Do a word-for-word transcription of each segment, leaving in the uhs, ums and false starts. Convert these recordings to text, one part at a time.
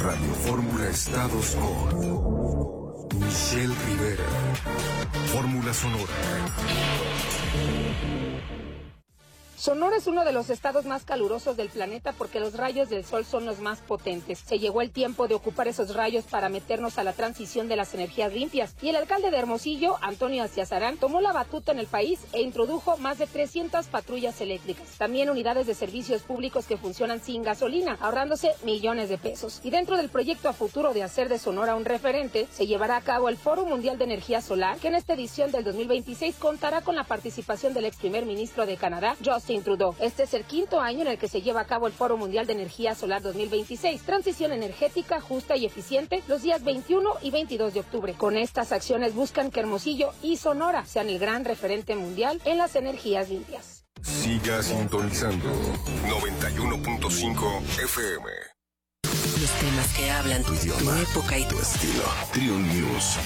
Radio Fórmula Estados con Michelle Rivera. Fórmula Sonora. Sonora es uno de los estados más calurosos del planeta porque los rayos del sol son los más potentes. Se llegó el tiempo de ocupar esos rayos para meternos a la transición de las energías limpias. Y el alcalde de Hermosillo, Antonio Aciazarán, tomó la batuta en el país e introdujo más de trescientas patrullas eléctricas. También unidades de servicios públicos que funcionan sin gasolina, ahorrándose millones de pesos. Y dentro del proyecto a futuro de hacer de Sonora un referente, se llevará a cabo el Foro Mundial de Energía Solar, que en esta edición del dos mil veintiséis contará con la participación del ex primer ministro de Canadá, Justin Trudeau. Este es el quinto año en el que se lleva a cabo el Foro Mundial de Energía Solar dos mil veintiséis, transición energética justa y eficiente, los días veintiuno y veintidós de octubre. Con estas acciones buscan que Hermosillo y Sonora sean el gran referente mundial en las energías limpias. Siga sintonizando noventa y uno punto cinco F M. Los temas que hablan tu idioma, tu época y tu estilo. Trion News.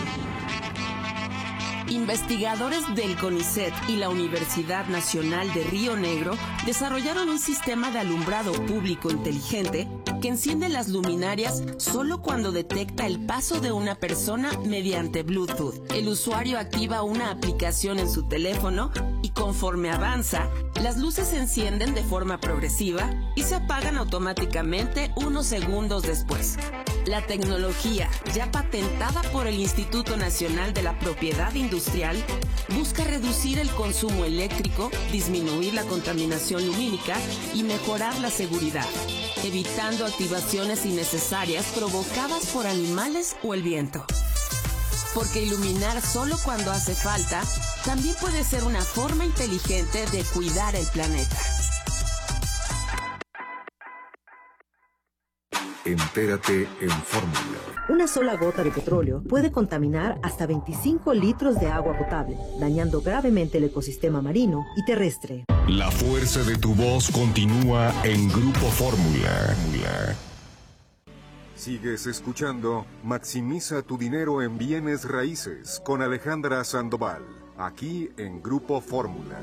Investigadores del CONICET y la Universidad Nacional de Río Negro desarrollaron un sistema de alumbrado público inteligente que enciende las luminarias solo cuando detecta el paso de una persona mediante Bluetooth. El usuario activa una aplicación en su teléfono y conforme avanza, las luces se encienden de forma progresiva y se apagan automáticamente unos segundos después. La tecnología, ya patentada por el Instituto Nacional de la Propiedad Industrial, busca reducir el consumo eléctrico, disminuir la contaminación lumínica y mejorar la seguridad, evitando activaciones innecesarias provocadas por animales o el viento. Porque iluminar solo cuando hace falta también puede ser una forma inteligente de cuidar el planeta. Entérate en Fórmula. Una sola gota de petróleo puede contaminar hasta veinticinco litros de agua potable, dañando gravemente el ecosistema marino y terrestre. La fuerza de tu voz continúa en Grupo Fórmula. Sigues escuchando Maximiza tu dinero en bienes raíces con Alejandra Sandoval, aquí en Grupo Fórmula.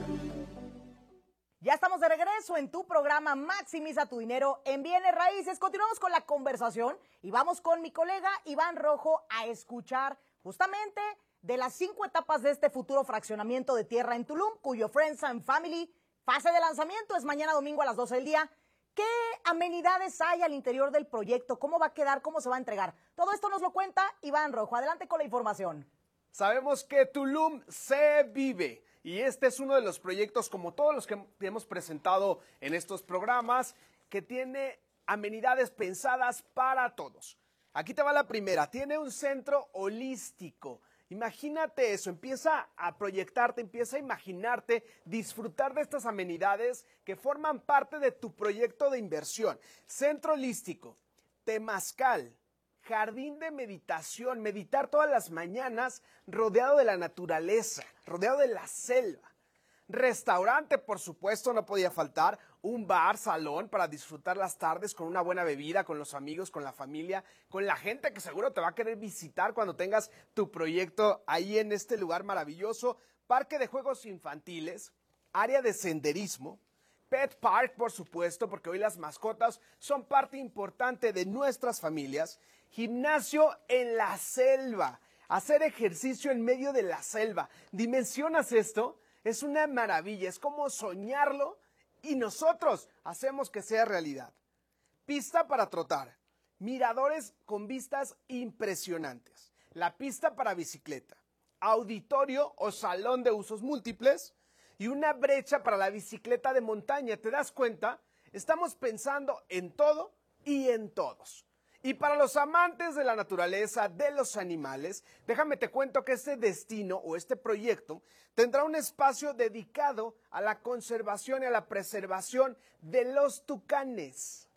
Ya estamos de regreso en tu programa Maximiza tu dinero en bienes raíces. Continuamos con la conversación y vamos con mi colega Iván Rojo a escuchar justamente de las cinco etapas de este futuro fraccionamiento de tierra en Tulum, cuyo Friends and Family fase de lanzamiento es mañana domingo a las doce del día. ¿Qué amenidades hay al interior del proyecto? ¿Cómo va a quedar? ¿Cómo se va a entregar? Todo esto nos lo cuenta Iván Rojo. Adelante con la información. Sabemos que Tulum se vive. Y este es uno de los proyectos, como todos los que hemos presentado en estos programas, que tiene amenidades pensadas para todos. Aquí te va la primera. Tiene un centro holístico. Imagínate eso, empieza a proyectarte, empieza a imaginarte, disfrutar de estas amenidades que forman parte de tu proyecto de inversión. Centro holístico, temazcal, jardín de meditación, meditar todas las mañanas rodeado de la naturaleza, rodeado de la selva. Restaurante, por supuesto, no podía faltar. Un bar, salón para disfrutar las tardes con una buena bebida, con los amigos, con la familia, con la gente que seguro te va a querer visitar cuando tengas tu proyecto ahí en este lugar maravilloso. Parque de juegos infantiles, área de senderismo, Pet Park, por supuesto, porque hoy las mascotas son parte importante de nuestras familias. Gimnasio en la selva, hacer ejercicio en medio de la selva. ¿Dimensionas esto? Es una maravilla, es como soñarlo y nosotros hacemos que sea realidad. Pista para trotar, miradores con vistas impresionantes, la pista para bicicleta, auditorio o salón de usos múltiples y una brecha para la bicicleta de montaña. ¿Te das cuenta? Estamos pensando en todo y en todos. Y para los amantes de la naturaleza, de los animales, déjame te cuento que este destino o este proyecto tendrá un espacio dedicado a la conservación y a la preservación de los tucanes.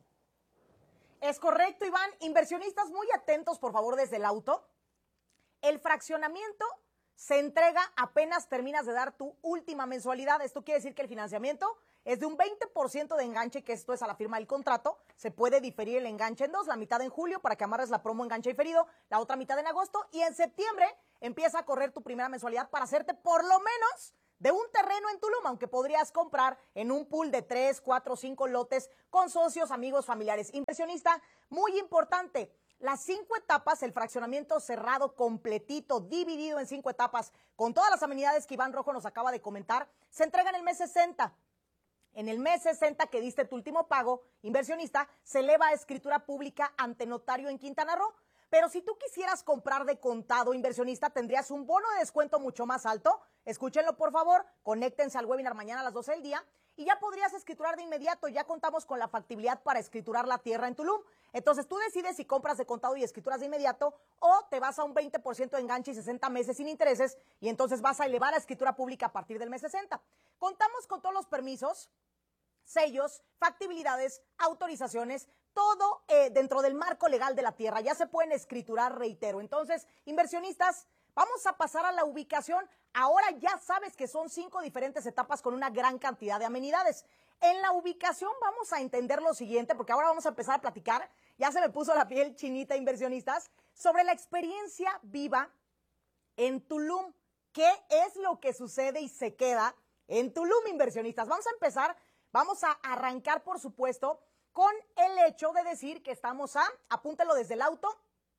Es correcto, Iván. Inversionistas, muy atentos, por favor, desde el auto. El fraccionamiento se entrega apenas terminas de dar tu última mensualidad. Esto quiere decir que el financiamiento es de un veinte por ciento de enganche, que esto es a la firma del contrato. Se puede diferir el enganche en dos, la mitad en julio para que amarres la promo enganche diferido, la otra mitad en agosto, y en septiembre empieza a correr tu primera mensualidad para hacerte por lo menos de un terreno en Tulum, aunque podrías comprar en un pool de tres, cuatro, cinco lotes con socios, amigos, familiares. Inversionista, muy importante, las cinco etapas, el fraccionamiento cerrado completito, dividido en cinco etapas, con todas las amenidades que Iván Rojo nos acaba de comentar, se entrega en el mes sesenta. En el mes sesenta que diste tu último pago, inversionista, se eleva a escritura pública ante notario en Quintana Roo. Pero si tú quisieras comprar de contado, inversionista, tendrías un bono de descuento mucho más alto. Escúchenlo, por favor, conéctense al webinar mañana a las doce del día y ya podrías escriturar de inmediato. Ya contamos con la factibilidad para escriturar la tierra en Tulum. Entonces tú decides si compras de contado y escrituras de inmediato o te vas a un veinte por ciento de enganche y sesenta meses sin intereses y entonces vas a elevar la escritura pública a partir del mes sesenta. Contamos con todos los permisos, sellos, factibilidades, autorizaciones, todo eh, dentro del marco legal de la tierra. Ya se pueden escriturar, reitero. Entonces, inversionistas, vamos a pasar a la ubicación. Ahora ya sabes que son cinco diferentes etapas con una gran cantidad de amenidades. En la ubicación vamos a entender lo siguiente, porque ahora vamos a empezar a platicar, ya se me puso la piel chinita, inversionistas, sobre la experiencia viva en Tulum. ¿Qué es lo que sucede y se queda en Tulum, inversionistas? Vamos a empezar, vamos a arrancar, por supuesto, con el hecho de decir que estamos a, apúntelo desde el auto,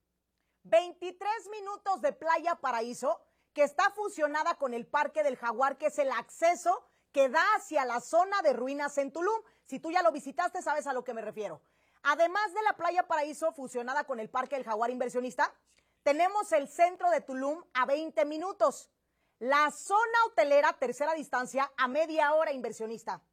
veintitrés minutos de Playa Paraíso, que está fusionada con el Parque del Jaguar, que es el acceso que da hacia la zona de ruinas en Tulum. Si tú ya lo visitaste, sabes a lo que me refiero. Además de la Playa Paraíso fusionada con el Parque del Jaguar, inversionista, tenemos el centro de Tulum a veinte minutos. La zona hotelera, tercera distancia, a media hora, inversionista.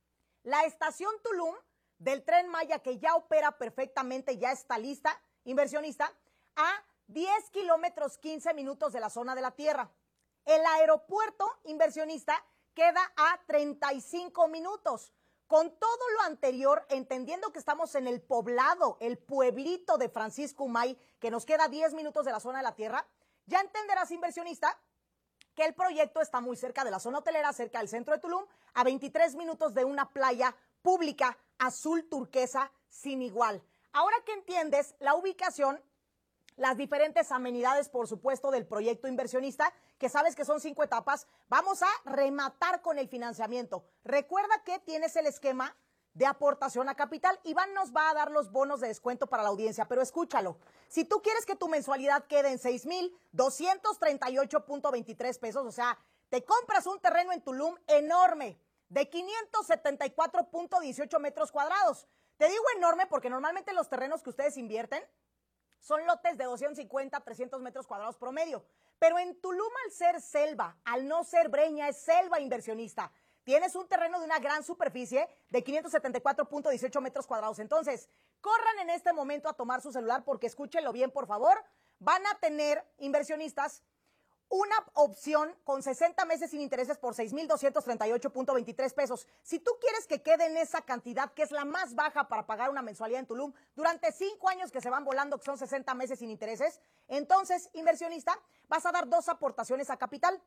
La estación Tulum del Tren Maya, que ya opera perfectamente, ya está lista, inversionista, a diez kilómetros, quince minutos de la zona de la tierra. El aeropuerto, inversionista, queda a treinta y cinco minutos. Con todo lo anterior, entendiendo que estamos en el poblado, el pueblito de Francisco Umay, que nos queda diez minutos de la zona de la tierra, ya entenderás, inversionista, que el proyecto está muy cerca de la zona hotelera, cerca del centro de Tulum, a veintitrés minutos de una playa pública azul turquesa sin igual. Ahora que entiendes la ubicación, las diferentes amenidades, por supuesto, del proyecto inversionista, que sabes que son cinco etapas, vamos a rematar con el financiamiento. Recuerda que tienes el esquema de aportación a capital. Iván nos va a dar los bonos de descuento para la audiencia, pero escúchalo. Si tú quieres que tu mensualidad quede en seis mil doscientos treinta y ocho punto veintitrés pesos, o sea, te compras un terreno en Tulum enorme, de quinientos setenta y cuatro punto dieciocho metros cuadrados. Te digo enorme porque normalmente los terrenos que ustedes invierten son lotes de doscientos cincuenta, trescientos metros cuadrados promedio. Pero en Tulum, al ser selva, al no ser breña, es selva, inversionista. Tienes un terreno de una gran superficie de quinientos setenta y cuatro punto dieciocho metros cuadrados. Entonces, corran en este momento a tomar su celular porque escúchenlo bien, por favor. Van a tener, inversionistas, una opción con sesenta meses sin intereses por seis mil doscientos treinta y ocho punto veintitrés pesos. Si tú quieres que quede en esa cantidad, que es la más baja para pagar una mensualidad en Tulum, durante cinco años que se van volando, que son sesenta meses sin intereses, entonces, inversionista, vas a dar dos aportaciones a capital.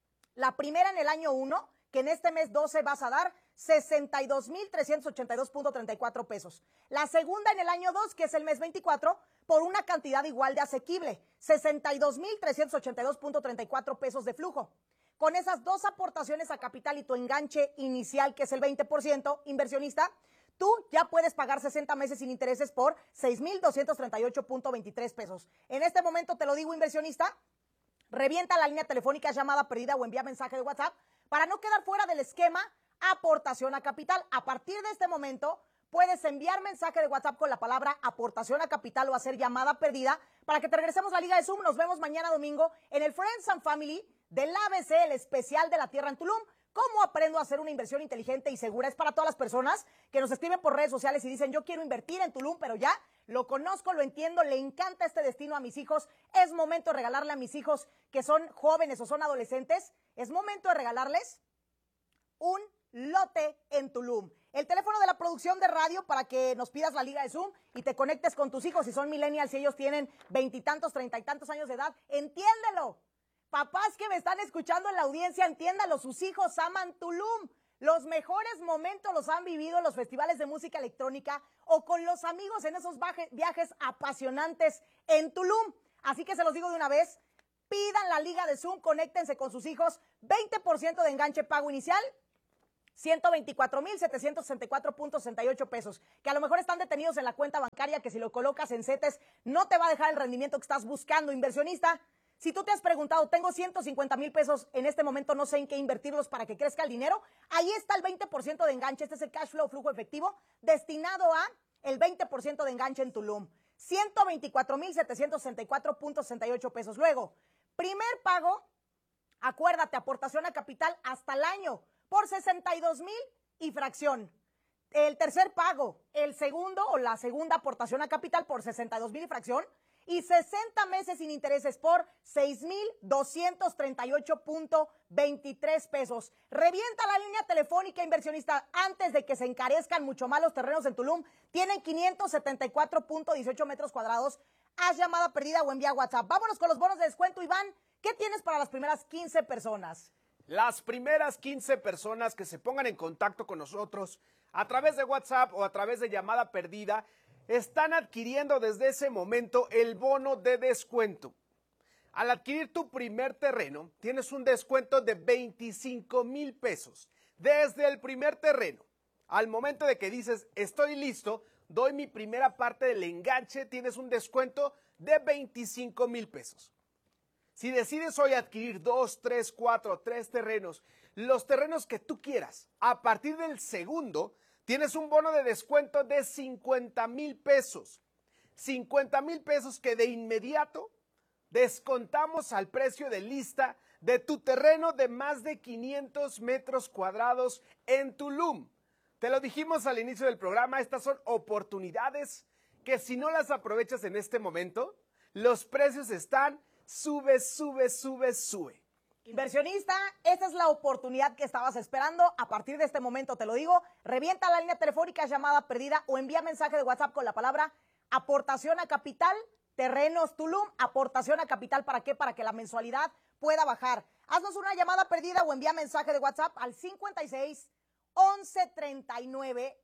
La primera en el año uno, que en este mes doce vas a dar sesenta y dos mil trescientos ochenta y dos punto treinta y cuatro pesos. La segunda en el año dos, que es el mes veinticuatro, por una cantidad igual de asequible, sesenta y dos mil trescientos ochenta y dos punto treinta y cuatro pesos de flujo. Con esas dos aportaciones a capital y tu enganche inicial, que es el veinte por ciento, inversionista, tú ya puedes pagar sesenta meses sin intereses por seis mil doscientos treinta y ocho punto veintitrés pesos. En este momento te lo digo, inversionista, revienta la línea telefónica, llamada perdida o envía mensaje de WhatsApp para no quedar fuera del esquema aportación a capital. A partir de este momento, puedes enviar mensaje de WhatsApp con la palabra aportación a capital o hacer llamada perdida para que te regresemos a la Liga de Zoom. Nos vemos mañana domingo en el Friends and Family del A B C, el especial de la tierra en Tulum. ¿Cómo aprendo a hacer una inversión inteligente y segura? Es para todas las personas que nos escriben por redes sociales y dicen, yo quiero invertir en Tulum, pero ya lo conozco, lo entiendo, le encanta este destino a mis hijos. Es momento de regalarle a mis hijos que son jóvenes o son adolescentes, es momento de regalarles un lote en Tulum. El teléfono de la producción de radio para que nos pidas la Liga de Zoom y te conectes con tus hijos si son millennials y ellos tienen veintitantos, treinta y tantos años de edad. Entiéndelo. Papás que me están escuchando en la audiencia, entiéndalo. Sus hijos aman Tulum. Los mejores momentos los han vivido en los festivales de música electrónica o con los amigos en esos viajes apasionantes en Tulum. Así que se los digo de una vez, pidan la liga de Zoom, conéctense con sus hijos, veinte por ciento de enganche pago inicial, ciento veinticuatro mil setecientos sesenta y cuatro punto sesenta y ocho pesos, que a lo mejor están detenidos en la cuenta bancaria, que si lo colocas en CETES no te va a dejar el rendimiento que estás buscando, inversionista. Si tú te has preguntado, tengo ciento cincuenta mil pesos, en este momento no sé en qué invertirlos para que crezca el dinero, ahí está el veinte por ciento de enganche. Este es el cash flow, flujo efectivo, destinado a el veinte por ciento de enganche en Tulum. ciento veinticuatro mil setecientos sesenta y cuatro punto sesenta y ocho pesos. Luego, primer pago, acuérdate, aportación a capital hasta el año por sesenta y dos mil y fracción. El tercer pago, el segundo o la segunda aportación a capital por sesenta y dos mil y fracción. Y sesenta meses sin intereses por seis mil doscientos treinta y ocho punto veintitrés pesos. Revienta la línea telefónica, inversionista, antes de que se encarezcan mucho más los terrenos en Tulum. Tienen quinientos setenta y cuatro punto dieciocho metros cuadrados. Haz llamada perdida o envía WhatsApp. Vámonos con los bonos de descuento, Iván. ¿Qué tienes para las primeras quince personas? Las primeras quince personas que se pongan en contacto con nosotros a través de WhatsApp o a través de llamada perdida están adquiriendo desde ese momento el bono de descuento. Al adquirir tu primer terreno, tienes un descuento de veinticinco mil pesos. Desde el primer terreno, al momento de que dices, estoy listo, doy mi primera parte del enganche, tienes un descuento de veinticinco mil pesos. Si decides hoy adquirir dos, tres, cuatro, tres terrenos, los terrenos que tú quieras, a partir del segundo, tienes un bono de descuento de cincuenta mil pesos. cincuenta mil pesos que de inmediato descontamos al precio de lista de tu terreno de más de quinientos metros cuadrados en Tulum. Te lo dijimos al inicio del programa, estas son oportunidades que si no las aprovechas en este momento, los precios están sube, sube, sube, sube. Inversionista, esta es la oportunidad que estabas esperando. A partir de este momento, te lo digo, revienta la línea telefónica, llamada perdida o envía mensaje de WhatsApp con la palabra aportación a capital, terrenos Tulum, aportación a capital. ¿Para qué? Para que la mensualidad pueda bajar. Haznos una llamada perdida o envía mensaje de WhatsApp al cincuenta y seis, once treinta y nueve,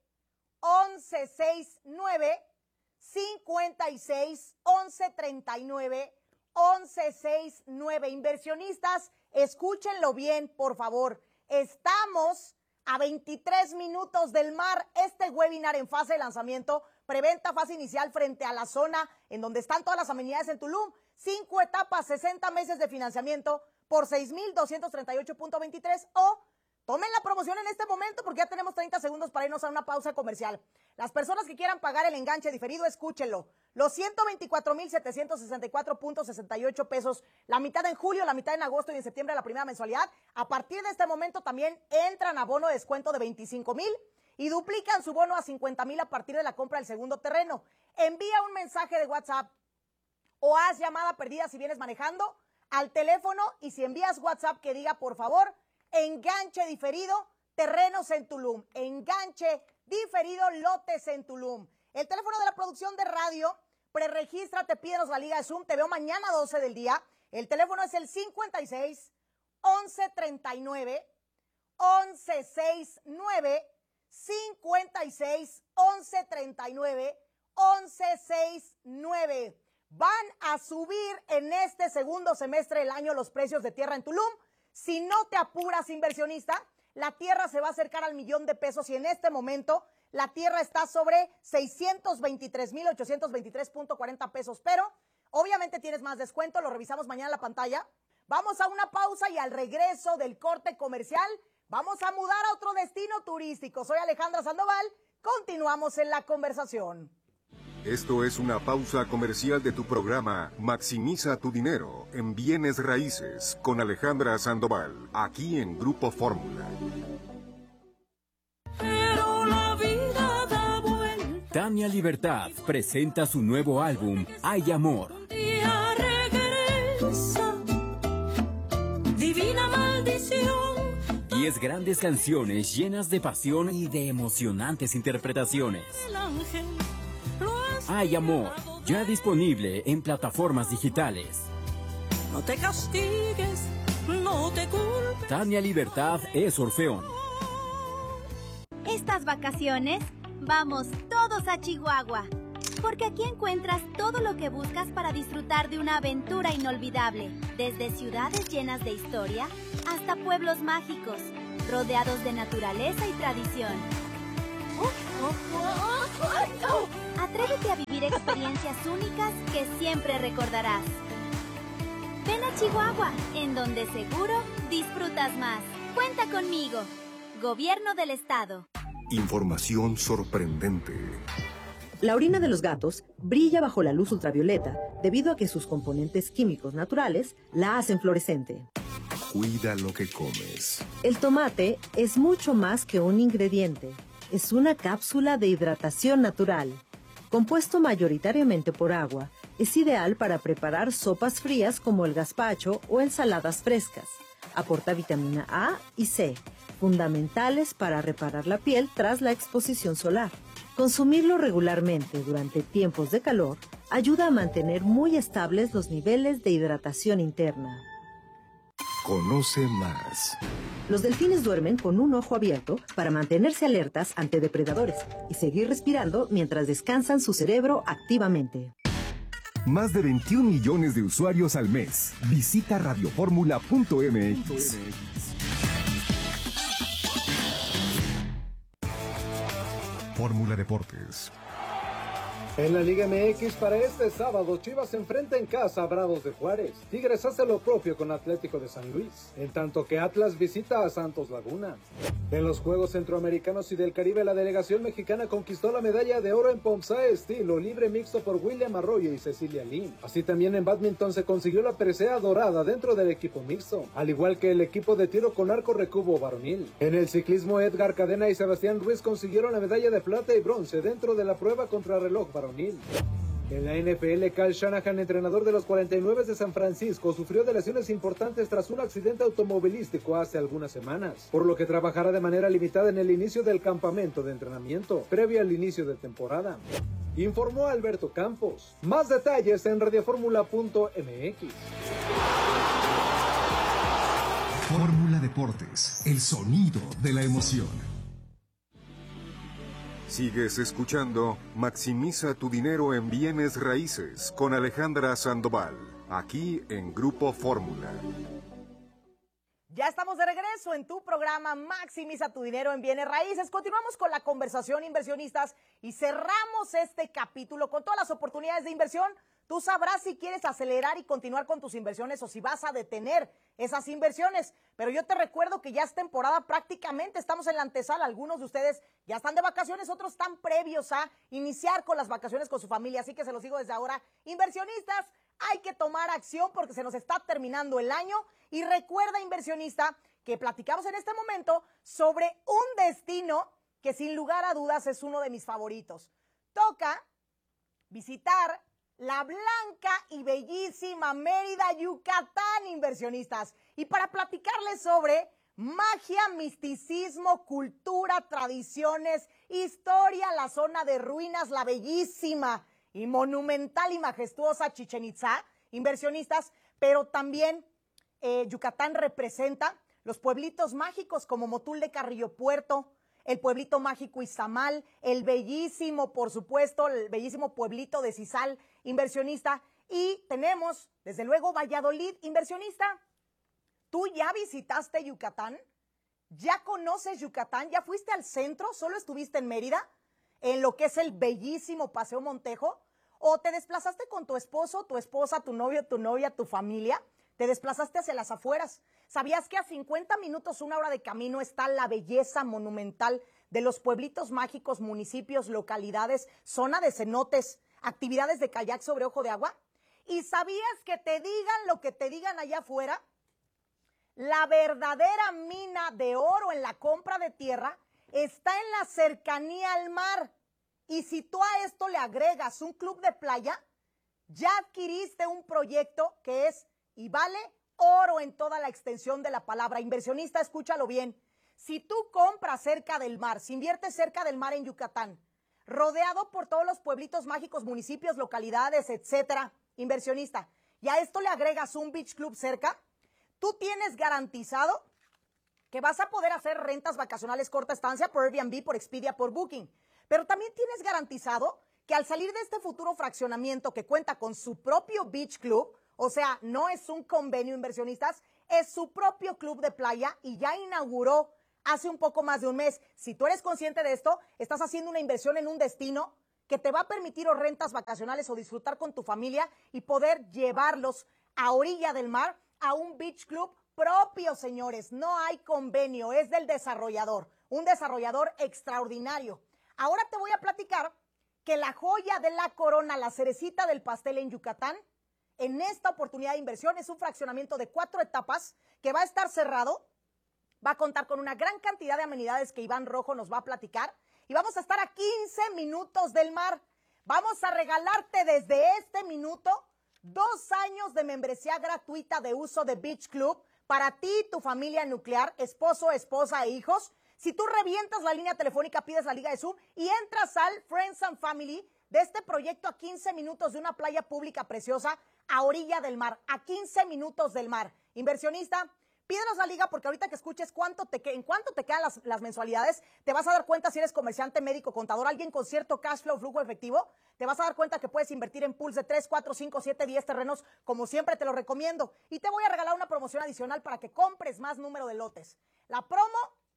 once sesenta y nueve, cincuenta y seis, once treinta y nueve, once sesenta y nueve. Inversionistas, escúchenlo bien, por favor. Estamos a veintitrés minutos del mar. Este webinar en fase de lanzamiento, preventa fase inicial frente a la zona en donde están todas las amenidades en Tulum. Cinco etapas, sesenta meses de financiamiento por seis mil doscientos treinta y ocho punto veintitrés o tomen la promoción en este momento porque ya tenemos treinta segundos para irnos a una pausa comercial. Las personas que quieran pagar el enganche diferido, escúchenlo. Los ciento veinticuatro mil setecientos sesenta y cuatro punto sesenta y ocho pesos, la mitad en julio, la mitad en agosto y en septiembre la primera mensualidad. A partir de este momento también entran a bono de descuento de veinticinco mil y duplican su bono a cincuenta mil a partir de la compra del segundo terreno. Envía un mensaje de WhatsApp o haz llamada perdida si vienes manejando al teléfono y si envías WhatsApp que diga, por favor, enganche diferido, terrenos en Tulum. Enganche diferido, lotes en Tulum. El teléfono de la producción de radio, preregístrate, pídenos la liga de Zoom. Te veo mañana a doce del día. El teléfono es el cincuenta y seis, once treinta y nueve, once sesenta y nueve, cincuenta y seis, once treinta y nueve, once sesenta y nueve. Van a subir en este segundo semestre del año los precios de tierra en Tulum. Si no te apuras, inversionista, la tierra se va a acercar al millón de pesos y en este momento la tierra está sobre seiscientos veintitrés mil ochocientos veintitrés punto cuarenta pesos, pero obviamente tienes más descuento, lo revisamos mañana en la pantalla. Vamos a una pausa y al regreso del corte comercial vamos a mudar a otro destino turístico. Soy Alejandra Sandoval, continuamos en la conversación. Esto es una pausa comercial de tu programa Maximiza tu dinero en bienes raíces con Alejandra Sandoval, aquí en Grupo Fórmula. Pero la vida da vuelta. Tania Libertad presenta su nuevo álbum Hay Amor. Un día regresa, divina maldición. Diez grandes canciones llenas de pasión y de emocionantes interpretaciones. El ángel Hay Amor, ya disponible en plataformas digitales. no te castigues, no te culpes. Tania Libertad es Orfeón. Estas vacaciones, vamos todos a Chihuahua. Porque aquí encuentras todo lo que buscas para disfrutar de una aventura inolvidable, desde ciudades llenas de historia hasta pueblos mágicos, rodeados de naturaleza y tradición. Atrévete a vivir experiencias únicas que siempre recordarás. Ven a Chihuahua, en donde seguro disfrutas más. Cuenta conmigo. Gobierno del Estado. Información sorprendente. La orina de los gatos brilla bajo la luz ultravioleta debido a que sus componentes químicos naturales la hacen fluorescente. Cuida lo que comes. El tomate es mucho más que un ingrediente. Es una cápsula de hidratación natural. Compuesto mayoritariamente por agua, es ideal para preparar sopas frías como el gazpacho o ensaladas frescas. Aporta vitamina A y C, fundamentales para reparar la piel tras la exposición solar. Consumirlo regularmente durante tiempos de calor ayuda a mantener muy estables los niveles de hidratación interna. Conoce más. Los delfines duermen con un ojo abierto para mantenerse alertas ante depredadores y seguir respirando mientras descansan su cerebro activamente. Más de veintiún millones de usuarios al mes. Visita radioformula punto m x. Fórmula Deportes. En la Liga M X para este sábado, Chivas se enfrenta en casa a Bravos de Juárez. Tigres hace lo propio con Atlético de San Luis, en tanto que Atlas visita a Santos Laguna. En los Juegos Centroamericanos y del Caribe, la delegación mexicana conquistó la medalla de oro en Pomsae estilo libre mixto por William Arroyo y Cecilia Lim. Así también en bádminton se consiguió la presea dorada dentro del equipo mixto, al igual que el equipo de tiro con arco recubo varonil. En el ciclismo, Edgar Cadena y Sebastián Ruiz consiguieron la medalla de plata y bronce dentro de la prueba contrarreloj varonil. En la N F L, Kyle Shanahan, entrenador de los cuarenta y nueve de San Francisco, sufrió de lesiones importantes tras un accidente automovilístico hace algunas semanas, por lo que trabajará de manera limitada en el inicio del campamento de entrenamiento, previo al inicio de temporada. Informó Alberto Campos. Más detalles en radioformula punto m x. Fórmula Deportes, el sonido de la emoción. Sigues escuchando Maximiza tu dinero en bienes raíces con Alejandra Sandoval, aquí en Grupo Fórmula. Ya estamos de regreso en tu programa Maximiza tu dinero en bienes raíces. Continuamos con la conversación, inversionistas, y cerramos este capítulo con todas las oportunidades de inversión. Tú sabrás si quieres acelerar y continuar con tus inversiones o si vas a detener esas inversiones. Pero yo te recuerdo que ya es temporada prácticamente, estamos en la antesala. Algunos de ustedes ya están de vacaciones, otros están previos a iniciar con las vacaciones con su familia. Así que se los digo desde ahora, inversionistas, hay que tomar acción porque se nos está terminando el año. Y recuerda, inversionista, que platicamos en este momento sobre un destino que sin lugar a dudas es uno de mis favoritos. Toca visitar la blanca y bellísima Mérida, Yucatán, inversionistas. Y para platicarles sobre magia, misticismo, cultura, tradiciones, historia, la zona de ruinas, la bellísima y monumental y majestuosa Chichén Itzá, inversionistas, pero también eh, Yucatán representa los pueblitos mágicos como Motul de Carrillo Puerto, el pueblito mágico Izamal, el bellísimo, por supuesto, el bellísimo pueblito de Cizal, inversionista. Y tenemos, desde luego, Valladolid, inversionista. ¿Tú ya visitaste Yucatán? ¿Ya conoces Yucatán? ¿Ya fuiste al centro? ¿Solo estuviste en Mérida? ¿En lo que es el bellísimo Paseo Montejo? ¿O te desplazaste con tu esposo, tu esposa, tu novio, tu novia, tu familia? Te desplazaste hacia las afueras. ¿Sabías que a cincuenta minutos, una hora de camino está la belleza monumental de los pueblitos mágicos, municipios, localidades, zona de cenotes, actividades de kayak sobre ojo de agua? ¿Y sabías que te digan lo que te digan allá afuera? La verdadera mina de oro en la compra de tierra está en la cercanía al mar. Y si tú a esto le agregas un club de playa, ya adquiriste un proyecto que es y vale oro en toda la extensión de la palabra. Inversionista, escúchalo bien. Si tú compras cerca del mar, si inviertes cerca del mar en Yucatán, rodeado por todos los pueblitos mágicos, municipios, localidades, etcétera, inversionista, y a esto le agregas un beach club cerca, tú tienes garantizado que vas a poder hacer rentas vacacionales corta estancia por Airbnb, por Expedia, por Booking. Pero también tienes garantizado que al salir de este futuro fraccionamiento que cuenta con su propio beach club, o sea, no es un convenio inversionistas, es su propio club de playa y ya inauguró hace un poco más de un mes. Si tú eres consciente de esto, estás haciendo una inversión en un destino que te va a permitir o rentas vacacionales o disfrutar con tu familia y poder llevarlos a orilla del mar a un beach club propio, señores. No hay convenio, es del desarrollador, un desarrollador extraordinario. Ahora te voy a platicar que la joya de la corona, la cerecita del pastel en Yucatán, en esta oportunidad de inversión es un fraccionamiento de cuatro etapas que va a estar cerrado, va a contar con una gran cantidad de amenidades que Iván Rojo nos va a platicar y vamos a estar a quince minutos del mar. Vamos a regalarte desde este minuto dos años de membresía gratuita de uso de Beach Club para ti, tu familia nuclear, esposo, esposa e hijos. Si tú revientas la línea telefónica, pides la liga de Zoom y entras al Friends and Family de este proyecto a quince minutos de una playa pública preciosa a orilla del mar, a quince minutos del mar. Inversionista, pídenos la liga porque ahorita que escuches cuánto te, en cuánto te quedan las, las mensualidades, te vas a dar cuenta si eres comerciante, médico, contador, alguien con cierto cash flow, flujo efectivo, te vas a dar cuenta que puedes invertir en pools de tres, cuatro, cinco, siete, diez terrenos, como siempre te lo recomiendo. Y te voy a regalar una promoción adicional para que compres más número de lotes. La promo,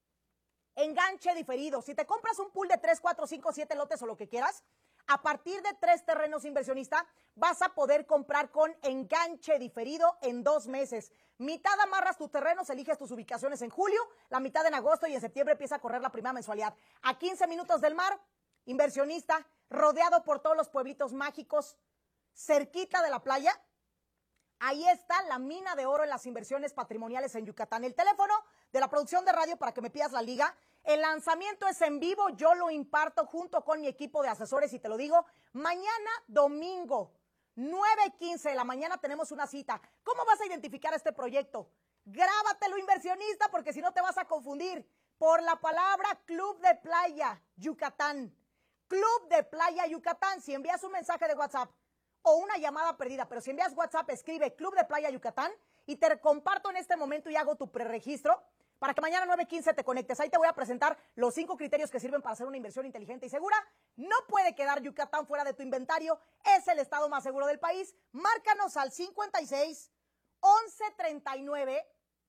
enganche diferido. Si te compras un pool de tres, cuatro, cinco, siete lotes o lo que quieras, a partir de tres terrenos, inversionista, vas a poder comprar con enganche diferido en dos meses. Mitad amarras tus terrenos, eliges tus ubicaciones en julio, la mitad en agosto y en septiembre empieza a correr la primera mensualidad. A quince minutos del mar, inversionista, rodeado por todos los pueblitos mágicos, cerquita de la playa. Ahí está la mina de oro en las inversiones patrimoniales en Yucatán. El teléfono de la producción de radio para que me pidas la liga. El lanzamiento es en vivo, yo lo imparto junto con mi equipo de asesores y te lo digo, mañana domingo, nueve quince de la mañana tenemos una cita. ¿Cómo vas a identificar este proyecto? Grábatelo, inversionista, porque si no te vas a confundir. Por la palabra Club de Playa Yucatán. Club de Playa Yucatán. Si envías un mensaje de WhatsApp o una llamada perdida, pero si envías WhatsApp, escribe Club de Playa Yucatán y te comparto en este momento y hago tu preregistro para que mañana nueve quince te conectes. Ahí te voy a presentar los cinco criterios que sirven para hacer una inversión inteligente y segura. No puede quedar Yucatán fuera de tu inventario. Es el estado más seguro del país. Márcanos al cincuenta y seis, once treinta y nueve,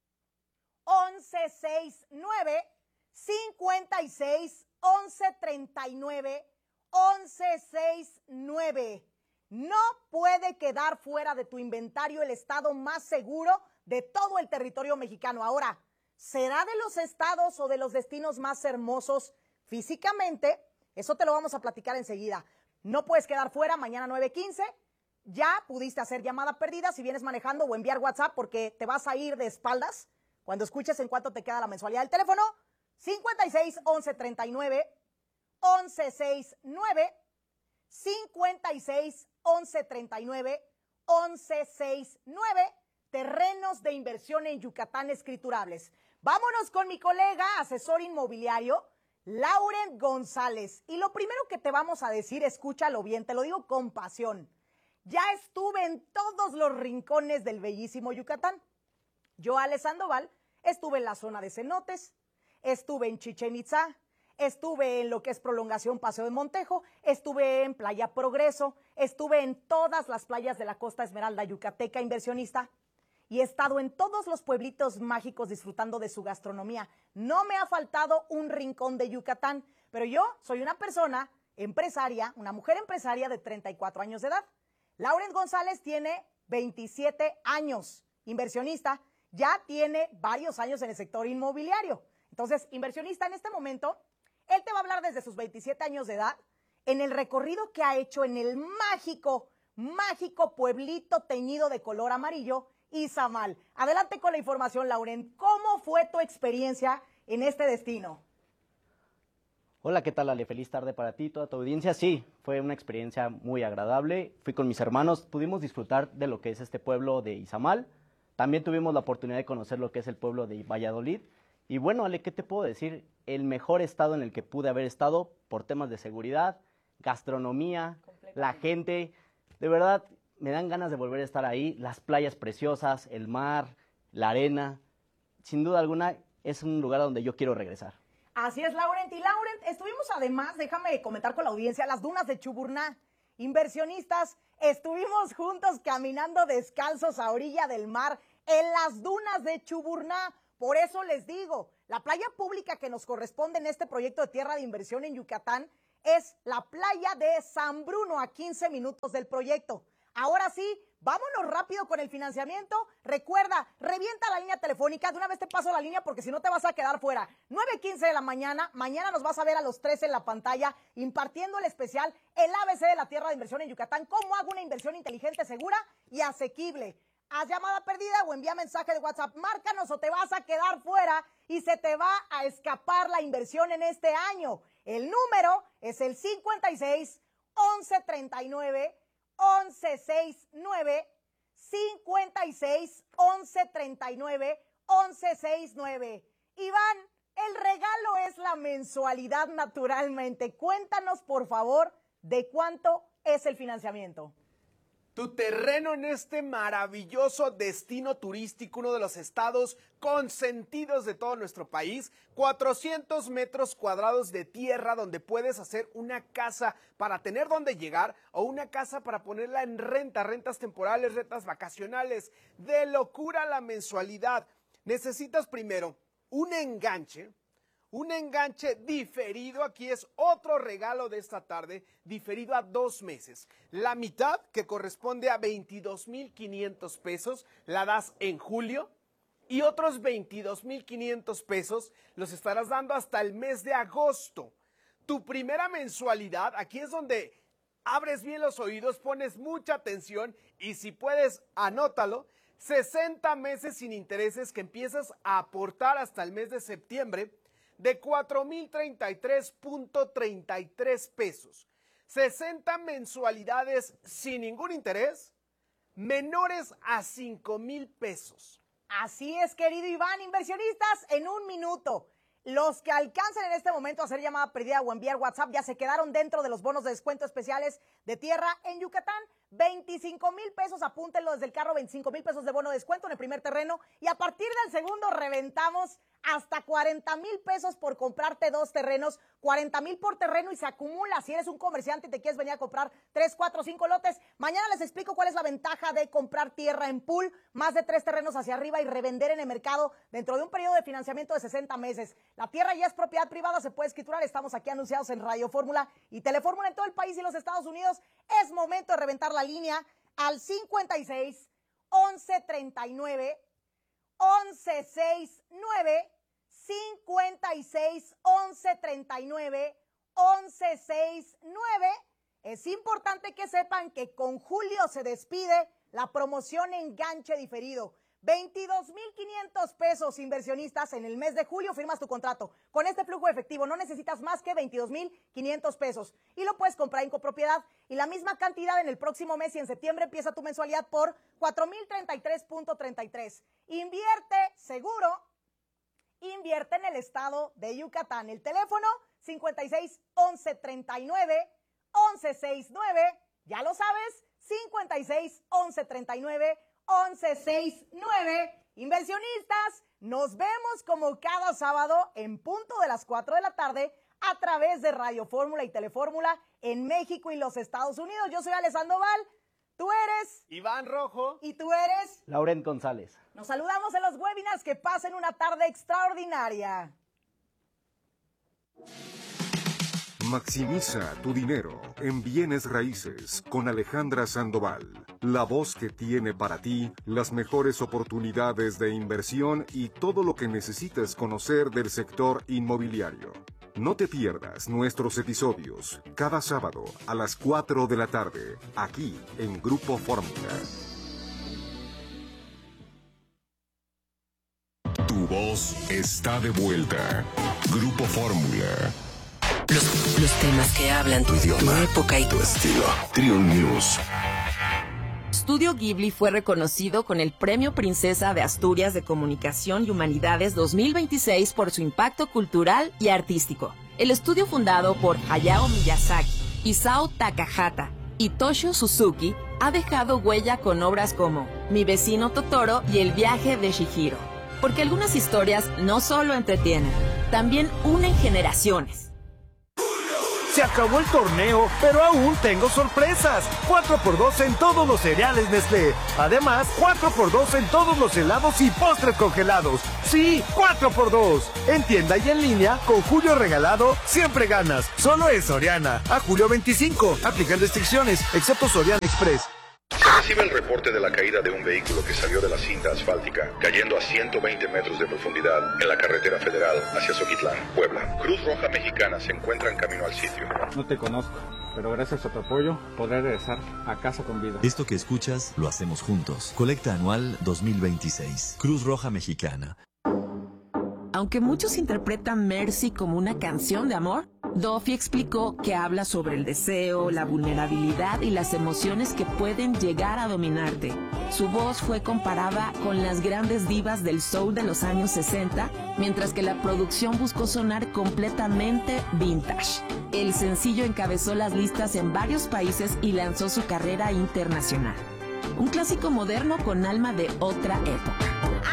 once sesenta y nueve, cincuenta y seis, once treinta y nueve, once sesenta y nueve. No puede quedar fuera de tu inventario el estado más seguro de todo el territorio mexicano. Ahora, ¿será de los estados o de los destinos más hermosos físicamente? Eso te lo vamos a platicar enseguida. No puedes quedar fuera, mañana nueve quince. Ya pudiste hacer llamada perdida si vienes manejando o enviar WhatsApp porque te vas a ir de espaldas cuando escuches en cuánto te queda la mensualidad del teléfono. cincuenta y seis, once treinta y nueve, once sesenta y nueve, cincuenta y seis, once treinta y nueve, once sesenta y nueve. Terrenos de inversión en Yucatán escriturables. Vámonos con mi colega, asesor inmobiliario, Lauren González. Y lo primero que te vamos a decir, escúchalo bien, te lo digo con pasión. Ya estuve en todos los rincones del bellísimo Yucatán. Yo, Ale Sandoval, estuve en la zona de cenotes, estuve en Chichén Itzá, estuve en lo que es prolongación Paseo de Montejo, estuve en Playa Progreso, estuve en todas las playas de la Costa Esmeralda yucateca, inversionista. Y he estado en todos los pueblitos mágicos disfrutando de su gastronomía. No me ha faltado un rincón de Yucatán, pero yo soy una persona empresaria, una mujer empresaria de treinta y cuatro años de edad. Lauren González tiene veintisiete años, inversionista, ya tiene varios años en el sector inmobiliario. Entonces, inversionista, en este momento, él te va a hablar desde sus veintisiete años de edad, en el recorrido que ha hecho en el mágico, mágico pueblito teñido de color amarillo, Izamal. Adelante con la información, Lauren. ¿Cómo fue tu experiencia en este destino? Hola, ¿qué tal, Ale? Feliz tarde para ti y toda tu audiencia. Sí, fue una experiencia muy agradable. Fui con mis hermanos, pudimos disfrutar de lo que es este pueblo de Izamal. También tuvimos la oportunidad de conocer lo que es el pueblo de Valladolid. Y bueno, Ale, ¿qué te puedo decir? El mejor estado en el que pude haber estado por temas de seguridad, gastronomía, la gente. De verdad, me dan ganas de volver a estar ahí, las playas preciosas, el mar, la arena. Sin duda alguna, es un lugar a donde yo quiero regresar. Así es, Laurent. Y Laurent, estuvimos además, déjame comentar con la audiencia, las dunas de Chuburná. Inversionistas, estuvimos juntos caminando descalzos a orilla del mar en las dunas de Chuburná. Por eso les digo, la playa pública que nos corresponde en este proyecto de tierra de inversión en Yucatán es la playa de San Bruno, a quince minutos del proyecto. Ahora sí, vámonos rápido con el financiamiento. Recuerda, revienta la línea telefónica. De una vez te paso la línea porque si no te vas a quedar fuera. nueve quince de la mañana. Mañana nos vas a ver a los tres en la pantalla impartiendo el especial El A B C de la tierra de inversión en Yucatán. ¿Cómo hago una inversión inteligente, segura y asequible? Haz llamada perdida o envía mensaje de WhatsApp. Márcanos o te vas a quedar fuera y se te va a escapar la inversión en este año. El número es el cincuenta y seis, once treinta y nueve, once sesenta y nueve, cincuenta y seis, once treinta y nueve, once sesenta y nueve. Iván, el regalo es la mensualidad naturalmente. Cuéntanos, por favor, de cuánto es el financiamiento. Tu terreno en este maravilloso destino turístico, uno de los estados consentidos de todo nuestro país, cuatrocientos metros cuadrados de tierra donde puedes hacer una casa para tener donde llegar o una casa para ponerla en renta, rentas temporales, rentas vacacionales. De locura la mensualidad. Necesitas primero un enganche. Un enganche diferido, aquí es otro regalo de esta tarde, diferido a dos meses. La mitad, que corresponde a veintidós mil quinientos pesos, la das en julio y otros veintidós mil quinientos pesos los estarás dando hasta el mes de agosto. Tu primera mensualidad, aquí es donde abres bien los oídos, pones mucha atención y si puedes, anótalo, sesenta meses sin intereses que empiezas a aportar hasta el mes de septiembre, de cuatro mil treinta y tres punto treinta y tres pesos. sesenta mensualidades sin ningún interés, menores a cinco mil pesos. Así es, querido Iván. Inversionistas, en un minuto. Los que alcancen en este momento a hacer llamada perdida o enviar WhatsApp ya se quedaron dentro de los bonos de descuento especiales de tierra en Yucatán. veinticinco mil pesos, apúntenlo desde el carro, veinticinco mil pesos de bono de descuento en el primer terreno. Y a partir del segundo reventamos hasta cuarenta mil pesos por comprarte dos terrenos, cuarenta mil por terreno y se acumula. Si eres un comerciante y te quieres venir a comprar tres, cuatro, cinco lotes, mañana les explico cuál es la ventaja de comprar tierra en pool, más de tres terrenos hacia arriba y revender en el mercado dentro de un periodo de financiamiento de sesenta meses. La tierra ya es propiedad privada, se puede escriturar. Estamos aquí anunciados en Radio Fórmula y Telefórmula en todo el país y los Estados Unidos. Es momento de reventar la línea al cincuenta y seis, once treinta y nueve, once sesenta y nueve, cincuenta y seis, once treinta y nueve, once sesenta y nueve. Es importante que sepan que con julio se despide la promoción enganche diferido. veintidós mil quinientos pesos, inversionistas, en el mes de julio firmas tu contrato. Con este flujo efectivo no necesitas más que veintidós mil quinientos pesos y lo puedes comprar en copropiedad y la misma cantidad en el próximo mes y en septiembre empieza tu mensualidad por cuatro mil treinta y tres punto treinta y tres. Invierte seguro, invierte en el estado de Yucatán. El teléfono cincuenta y seis, once treinta y nueve, once sesenta y nueve, ya lo sabes, cincuenta y seis, once treinta y nueve, once sesenta y nueve. Inversionistas, nos vemos como cada sábado en punto de las cuatro de la tarde a través de Radio Fórmula y Telefórmula en México y los Estados Unidos. Yo soy Ale Sandoval, tú eres Iván Rojo y tú eres Laurent González. Nos saludamos en los webinars. Que pasen una tarde extraordinaria. Maximiza tu dinero en bienes raíces con Alejandra Sandoval, la voz que tiene para ti las mejores oportunidades de inversión y todo lo que necesites conocer del sector inmobiliario. No te pierdas nuestros episodios cada sábado a las cuatro de la tarde, aquí en Grupo Fórmula. Tu voz está de vuelta. Grupo Fórmula. Los, los temas que hablan tu idioma, tu época y tu estilo. Trion News. Estudio Ghibli fue reconocido con el Premio Princesa de Asturias de Comunicación y Humanidades dos mil veintiséis por su impacto cultural y artístico. El estudio, fundado por Hayao Miyazaki, Isao Takahata y Toshio Suzuki, ha dejado huella con obras como Mi vecino Totoro y El viaje de Chihiro. Porque algunas historias no solo entretienen, también unen generaciones. Se acabó el torneo, pero aún tengo sorpresas. cuatro por dos en todos los cereales Nestlé. Además, cuatro por dos en todos los helados y postres congelados. Sí, cuatro por dos. En tienda y en línea, con Julio Regalado, siempre ganas. Solo en Soriana. A julio veinticinco. Aplican restricciones, excepto Soriana Express. Se recibe el reporte de la caída de un vehículo que salió de la cinta asfáltica, cayendo a ciento veinte metros de profundidad en la carretera federal hacia Soquitlán, Puebla. Cruz Roja Mexicana se encuentra en camino al sitio. No te conozco, pero gracias a tu apoyo podré regresar a casa con vida. Esto que escuchas lo hacemos juntos. Colecta anual dos mil veintiséis. Cruz Roja Mexicana. Aunque muchos interpretan Mercy como una canción de amor, Duffy explicó que habla sobre el deseo, la vulnerabilidad y las emociones que pueden llegar a dominarte. Su voz fue comparada con las grandes divas del soul de los años sesenta, mientras que la producción buscó sonar completamente vintage. El sencillo encabezó las listas en varios países y lanzó su carrera internacional. Un clásico moderno con alma de otra época.